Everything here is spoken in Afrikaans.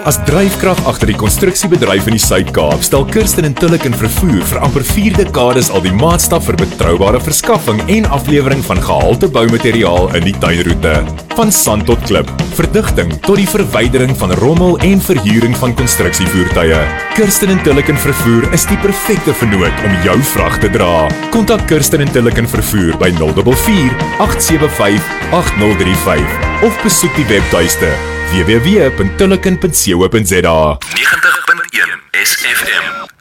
As dryfkrag agter die konstruksiebedryf in die Suid-Kaap, stel Kirsten en Tulliken Vervoer vir amper 4 dekades al die maatstaf vir betroubare verskaffing en aflewering van gehalte boumateriaal in die tuinroete. Van sand tot klip, verdigting tot die verwydering van rommel en verhuuring van konstruksievoertuie. Kirsten en Tulliken Vervoer is die perfekte vennoot om jou vrag te dra. Kontak Kirsten en Tulliken Vervoer by 044 875 8035 of besoek die webtuiste www.tulliken.co.za. 90.1 SFM.